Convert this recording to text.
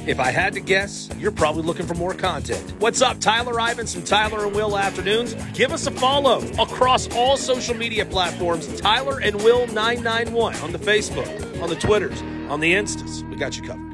If I had to guess, you're probably looking for more content. What's up, Tyler Ivins from Tyler and Will Afternoons? Give us a follow across all social media platforms, Tyler and Will 991 on the Facebook, on the Twitters, on the Instas. We got you covered.